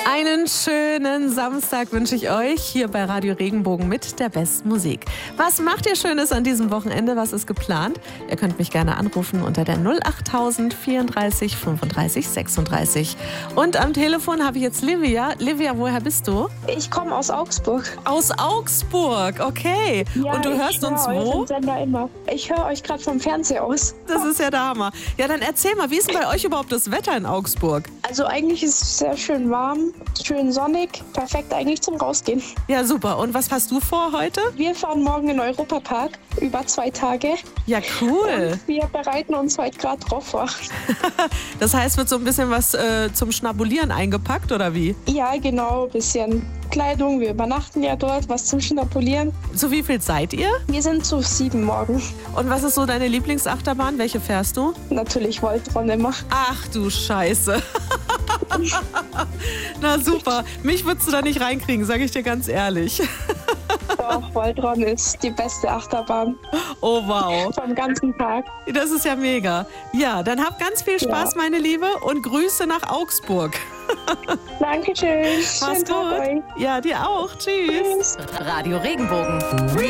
Einen schönen Samstag wünsche ich euch hier bei Radio Regenbogen mit der besten Musik. Was macht ihr Schönes an diesem Wochenende? Was ist geplant? Ihr könnt mich gerne anrufen unter der 08000 34 35 36. Und am Telefon habe ich jetzt Livia. Livia, woher bist du? Ich komme aus Augsburg. Aus Augsburg, okay. Ja, und du hörst uns wo? euren Sender immer. Ich höre euch gerade vom Fernseher aus. Das ist ja der Hammer. Ja, dann erzähl mal, wie ist denn bei euch überhaupt das Wetter in Augsburg? Also eigentlich ist es sehr schön warm, schön sonnig, perfekt eigentlich zum Rausgehen. Ja, super. Und was hast du vor heute? Wir fahren morgen in den Europapark über 2 Tage. Ja, cool. Und wir bereiten uns heute gerade drauf vor. Das heißt, wird so ein bisschen was zum Schnabulieren eingepackt, oder wie? Ja, genau, ein bisschen Kleidung. Wir übernachten ja dort, was zum Schnabulieren. Zu wie viel seid ihr? Wir sind zu 7 morgen. Und was ist so deine Lieblingsachterbahn? Welche fährst du? Natürlich Voltron immer. Ach du Scheiße. Na super. Mich würdest du da nicht reinkriegen, sage ich dir ganz ehrlich. Doch, Voltron ist die beste Achterbahn. Oh wow. Vom ganzen Tag. Das ist ja mega. Ja, dann habt ganz viel Spaß, meine Liebe, und Grüße nach Augsburg. Dankeschön. Mach's Schönen Tag gut. euch. Ja, dir auch. Tschüss. Tschüss. Radio Regenbogen.